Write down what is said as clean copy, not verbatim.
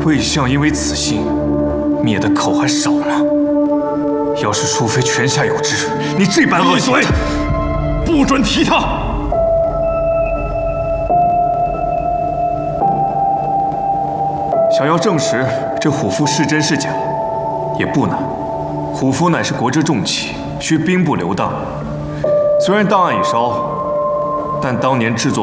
魏相因为此信，灭的口还少吗？要是淑妃泉下有知，你这般恶行， 闭嘴！不准提他！ 想要证实这虎符是真是假，也不难。虎符乃是国之重器，需兵部留档。虽然档案已烧，但当年制作